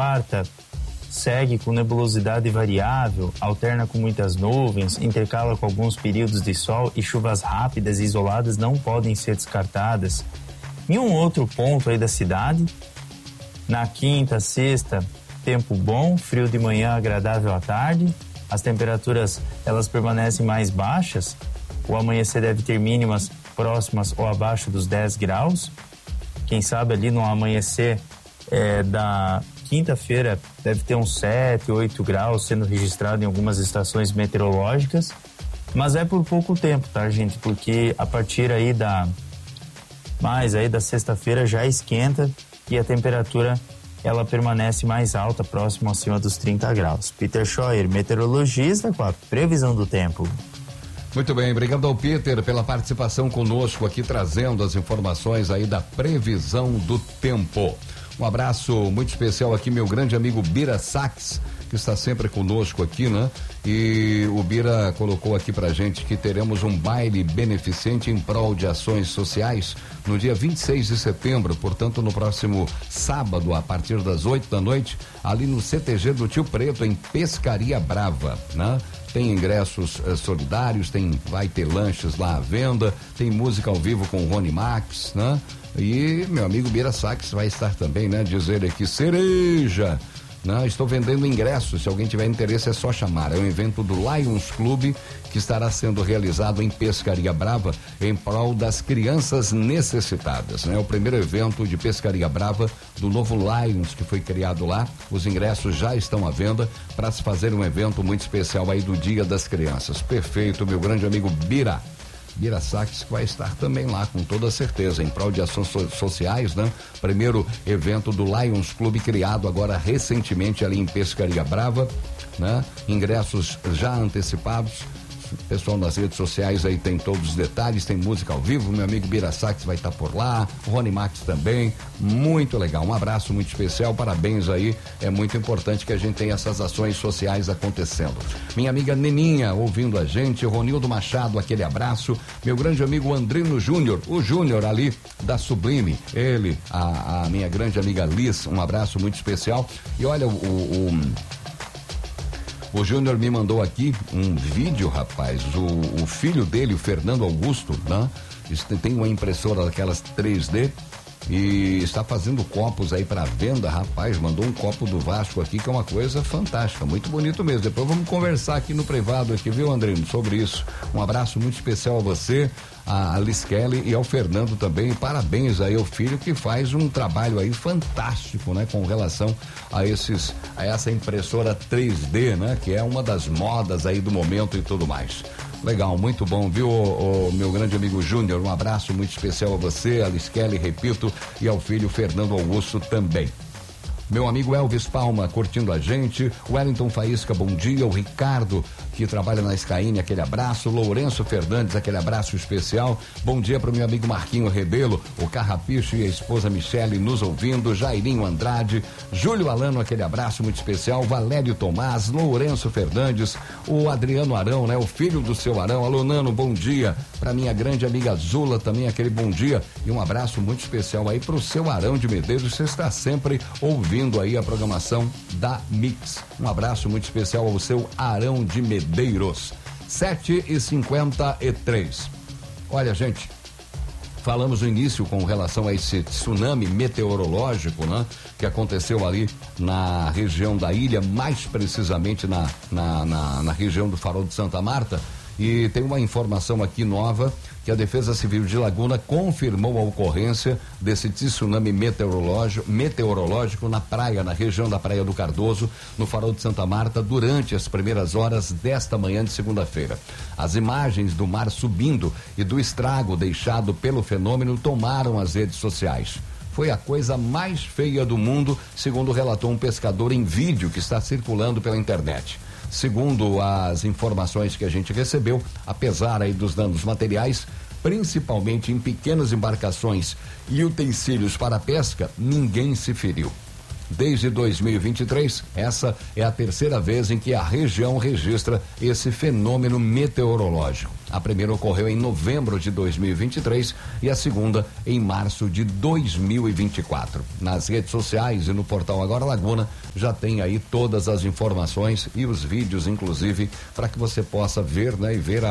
quarta segue com nebulosidade variável, alterna com muitas nuvens, intercala com alguns períodos de sol e chuvas rápidas e isoladas não podem ser descartadas. Em um outro ponto aí da cidade, na quinta, sexta, tempo bom, frio de manhã, agradável à tarde. As temperaturas, elas permanecem mais baixas. O amanhecer deve ter mínimas próximas ou abaixo dos 10 graus. Quem sabe ali no amanhecer da quinta-feira deve ter uns 7, 8 graus sendo registrado em algumas estações meteorológicas, mas é por pouco tempo, tá, gente? Porque a partir aí da sexta-feira já esquenta e a temperatura ela permanece mais alta, próximo acima dos 30 graus. Peter Scheuer, meteorologista, com a previsão do tempo. Muito bem, obrigado ao Peter pela participação conosco aqui, trazendo as informações aí da previsão do tempo. Um abraço muito especial aqui, meu grande amigo Bira Sax, que está sempre conosco aqui, né? E o Bira colocou aqui pra gente que teremos um baile beneficente em prol de ações sociais no dia 26 de setembro, portanto no próximo sábado, a partir das 8 da noite, ali no CTG do Tio Preto, em Pescaria Brava, né? Tem ingressos solidários, vai ter lanches lá à venda, tem música ao vivo com o Rony Max, né? E meu amigo Bira Sax vai estar também, né? Diz ele aqui, cereja, né? Estou vendendo ingressos, se alguém tiver interesse é só chamar. É um evento do Lions Clube que estará sendo realizado em Pescaria Brava em prol das crianças necessitadas, né? O primeiro evento de Pescaria Brava do novo Lions que foi criado lá. Os ingressos já estão à venda para se fazer um evento muito especial aí do Dia das Crianças. Perfeito, meu grande amigo Bira Sax, que vai estar também lá, com toda certeza, em prol de ações sociais, né? Primeiro evento do Lions Clube, criado agora recentemente ali em Pescaria Brava, né? Ingressos já antecipados. O pessoal nas redes sociais aí tem todos os detalhes, tem música ao vivo, meu amigo Bira Sax vai estar por lá, o Rony Max também, muito legal, um abraço muito especial, parabéns aí, é muito importante que a gente tenha essas ações sociais acontecendo. Minha amiga Neninha ouvindo a gente, Ronildo Machado, aquele abraço, meu grande amigo Andrino Júnior, o Júnior ali da Sublime, ele, a minha grande amiga Liz, um abraço muito especial. E olha, o Júnior me mandou aqui um vídeo, rapaz, o filho dele, o Fernando Augusto, né? Tem uma impressora daquelas 3D e está fazendo copos aí para venda, rapaz, mandou um copo do Vasco aqui que é uma coisa fantástica, muito bonito mesmo. Depois vamos conversar aqui no privado aqui, viu, Andrino, sobre isso. Um abraço muito especial a você, a Alice Kelly e ao Fernando também, parabéns aí ao filho que faz um trabalho aí fantástico, né, com relação a essa impressora 3D, né, que é uma das modas aí do momento e tudo mais. Legal, muito bom, viu, o meu grande amigo Júnior, um abraço muito especial a você, a Alice Kelly, repito, e ao filho Fernando Augusto também. Meu amigo Elvis Palma curtindo a gente, o Wellington Faísca, bom dia, o Ricardo que trabalha na Skyne, aquele abraço, Lourenço Fernandes, aquele abraço especial, bom dia para o meu amigo Marquinho Rebelo, o Carrapicho e a esposa Michele nos ouvindo, Jairinho Andrade, Júlio Alano, aquele abraço muito especial, Valério Tomás, Lourenço Fernandes, o Adriano Arão, né, o filho do seu Arão, alô Nano, bom dia, para minha grande amiga Zula também, aquele bom dia e um abraço muito especial aí para o seu Arão de Medeiros, você está sempre ouvindo aí a programação da Mix. Um abraço muito especial ao seu Arão de Medeiros. 7h53. Olha, gente, falamos no início com relação a esse tsunami meteorológico, né? Que aconteceu ali na região da ilha, mais precisamente na região do Farol de Santa Marta. E tem uma informação aqui nova, que a Defesa Civil de Laguna confirmou a ocorrência desse tsunami meteorológico na praia, na região da Praia do Cardoso, no Farol de Santa Marta, durante as primeiras horas desta manhã de segunda-feira. As imagens do mar subindo e do estrago deixado pelo fenômeno tomaram as redes sociais. Foi a coisa mais feia do mundo, segundo relatou um pescador em vídeo que está circulando pela internet. Segundo as informações que a gente recebeu, apesar aí dos danos materiais, principalmente em pequenas embarcações e utensílios para pesca, ninguém se feriu. Desde 2023, essa é a terceira vez em que a região registra esse fenômeno meteorológico. A primeira ocorreu em novembro de 2023 e a segunda em março de 2024. Nas redes sociais e no portal Agora Laguna já tem aí todas as informações e os vídeos, inclusive, para que você possa ver, né, e ver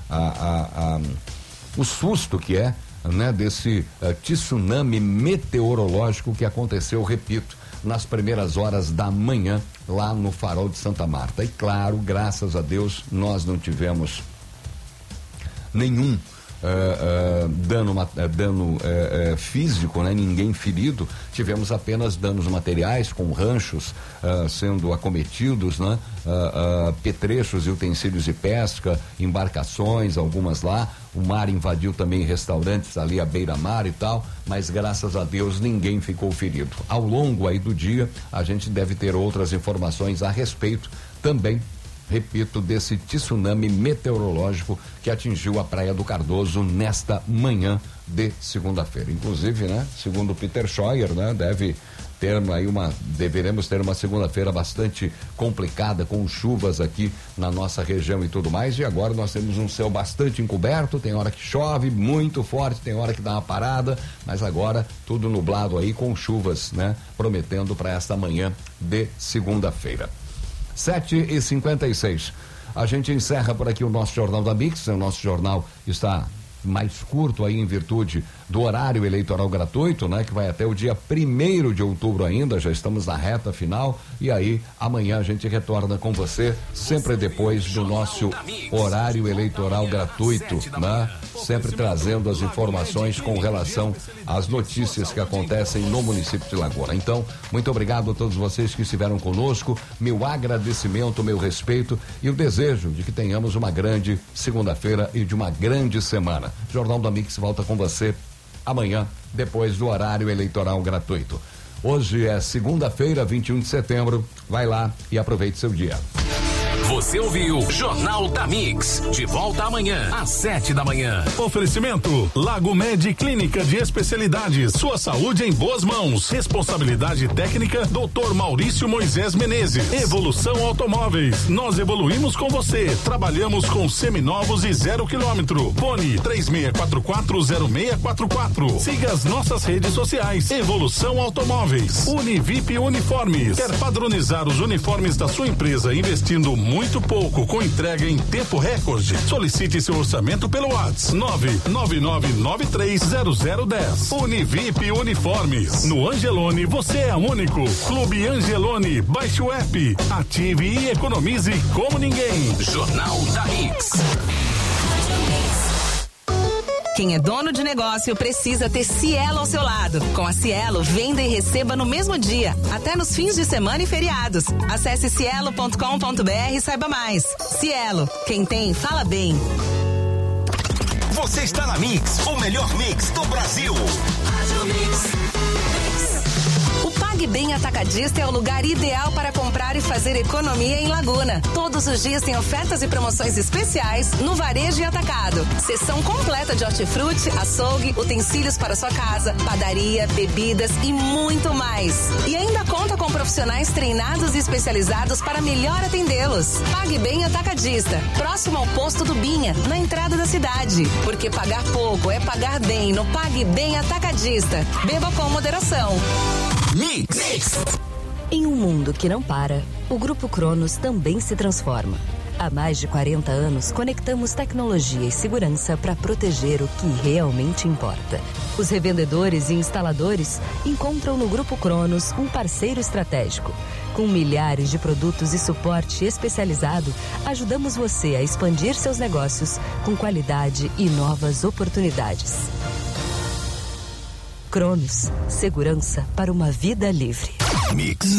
o susto que é, né, desse tsunami meteorológico que aconteceu, repito, nas primeiras horas da manhã lá no Farol de Santa Marta. E claro, graças a Deus, nós não tivemos nenhum dano físico, né? Ninguém ferido. Tivemos apenas danos materiais, com ranchos sendo acometidos, né? Petrechos e utensílios de pesca, embarcações, algumas lá. O mar invadiu também restaurantes ali à beira-mar e tal, mas graças a Deus ninguém ficou ferido. Ao longo aí do dia, a gente deve ter outras informações a respeito também, repito, desse tsunami meteorológico que atingiu a Praia do Cardoso nesta manhã de segunda-feira. Inclusive, né, segundo Peter Scheuer, né, deveremos ter uma segunda-feira bastante complicada, com chuvas aqui na nossa região e tudo mais. E agora nós temos um céu bastante encoberto, tem hora que chove muito forte, tem hora que dá uma parada, mas agora tudo nublado aí com chuvas, né, prometendo para esta manhã de segunda-feira. 7h56. A gente encerra por aqui o nosso Jornal da Mix. O nosso jornal está mais curto aí em virtude do horário eleitoral gratuito, né? Que vai até o dia 1º de outubro ainda, já estamos na reta final, e aí amanhã a gente retorna com você, sempre depois do nosso horário eleitoral gratuito, né? Sempre trazendo as informações com relação às notícias que acontecem no município de Laguna. Então, muito obrigado a todos vocês que estiveram conosco, meu agradecimento, meu respeito e o desejo de que tenhamos uma grande segunda-feira e de uma grande semana. Jornal da Mix volta com você amanhã, depois do horário eleitoral gratuito. Hoje é segunda-feira, 21 de setembro. Vai lá e aproveite seu dia. Você ouviu Jornal da Mix. De volta amanhã, às 7 da manhã. Oferecimento Lago Med Clínica de Especialidades. Sua saúde em boas mãos. Responsabilidade técnica Dr. Maurício Moisés Menezes. Evolução Automóveis. Nós evoluímos com você. Trabalhamos com seminovos e 0 km. Fone 36440644. Siga as nossas redes sociais. Evolução Automóveis. Univip Uniformes. Quer padronizar os uniformes da sua empresa investindo muito pouco, com entrega em tempo recorde? Solicite seu orçamento pelo WhatsApp 999930010. Univip Uniformes. No Angelone você é único. Clube Angelone. Baixe o app, ative e economize como ninguém. Jornal da Mix. Quem é dono de negócio precisa ter Cielo ao seu lado. Com a Cielo, venda e receba no mesmo dia, até nos fins de semana e feriados. Acesse cielo.com.br e saiba mais. Cielo, quem tem, fala bem. Você está na Mix, o melhor mix do Brasil. O PagBem Atacadista é o lugar ideal para comprar e fazer economia em Laguna. Todos os dias tem ofertas e promoções especiais no varejo e atacado. Seção completa de hortifruti, açougue, utensílios para sua casa, padaria, bebidas e muito mais. E ainda conta com profissionais treinados e especializados para melhor atendê-los. PagBem Atacadista, próximo ao posto do Binha, na entrada da cidade. Porque pagar pouco é pagar bem no PagBem Atacadista. Beba com moderação. Mix. Em um mundo que não para, o Grupo Cronos também se transforma. Há mais de 40 anos, conectamos tecnologia e segurança para proteger o que realmente importa. Os revendedores e instaladores encontram no Grupo Cronos um parceiro estratégico. Com milhares de produtos e suporte especializado, ajudamos você a expandir seus negócios com qualidade e novas oportunidades. Cronos, segurança para uma vida livre. Mix.